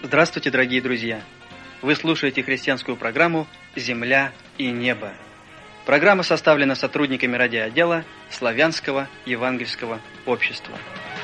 Здравствуйте, дорогие друзья! Вы слушаете христианскую программу «Земля и небо». Программа составлена сотрудниками радиоотдела Славянского евангельского общества.